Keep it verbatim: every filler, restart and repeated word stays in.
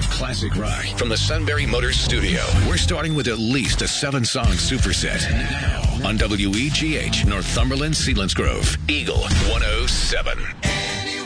of classic rock from the Sunbury Motors studio. We're starting with at least a seven-song superset. Now on W E G H, Northumberland, Selinsgrove, Eagle one oh seven.